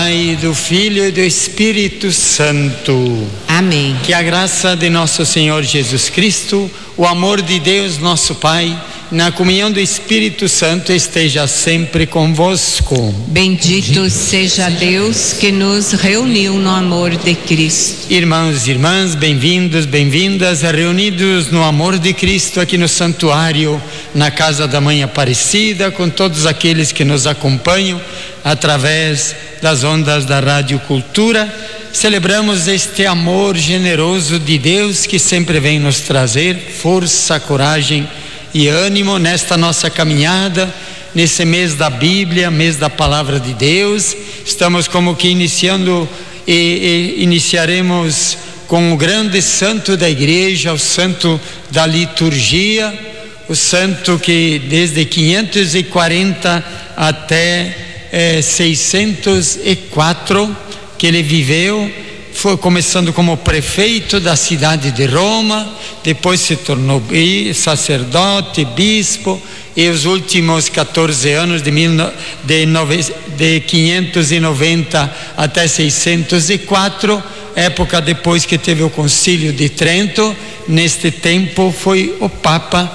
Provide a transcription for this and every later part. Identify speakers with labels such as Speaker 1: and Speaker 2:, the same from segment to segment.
Speaker 1: Pai, do Filho e do Espírito Santo.
Speaker 2: Amém.
Speaker 1: Que a graça de nosso Senhor Jesus Cristo, o amor de Deus nosso Pai, na comunhão do Espírito Santo esteja sempre convosco.
Speaker 2: Bendito seja Deus que nos reuniu no amor de Cristo.
Speaker 1: Irmãos e irmãs, bem-vindos, bem-vindas, reunidos no amor de Cristo aqui no santuário, na casa da Mãe Aparecida, com todos aqueles que nos acompanham através das ondas da Rádio Cultura. Celebramos este amor generoso de Deus que sempre vem nos trazer força, coragem e ânimo nesta nossa caminhada, nesse mês da Bíblia, mês da Palavra de Deus. Estamos como que iniciando e iniciaremos com o grande santo da igreja, o santo da liturgia, o santo que desde 540 até 604 que ele viveu. Foi começando como prefeito da cidade de Roma, depois se tornou sacerdote, bispo, e os últimos 14 anos, de 590 até 604, época depois que teve o Concílio de Trento. Neste tempo foi o Papa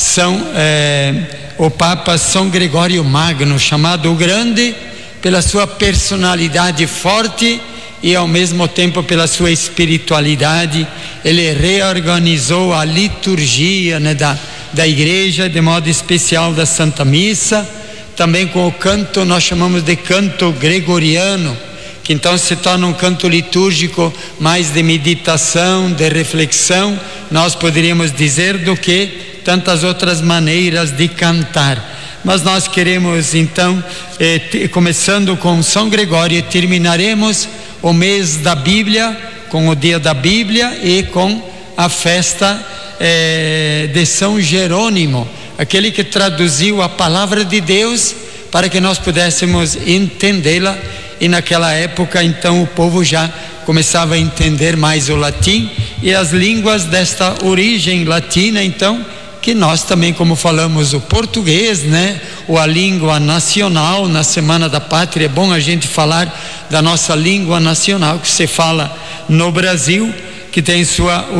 Speaker 1: São Gregório Magno, chamado o Grande, pela sua personalidade forte e ao mesmo tempo pela sua espiritualidade. Ele reorganizou a liturgia, da igreja, de modo especial da Santa Missa, também com o canto, nós chamamos de canto gregoriano, que então se torna um canto litúrgico mais de meditação, de reflexão, nós poderíamos dizer, do que tantas outras maneiras de cantar. Mas nós queremos então, começando com São Gregório, terminaremos o mês da Bíblia, com o dia da Bíblia e com a festa de São Jerônimo, aquele que traduziu a palavra de Deus para que nós pudéssemos entendê-la. E naquela época então o povo já começava a entender mais o latim e as línguas desta origem latina, então, que nós também, como falamos o português, ou a língua nacional, na Semana da Pátria, é bom a gente falar da nossa língua nacional, que se fala no Brasil, que tem sua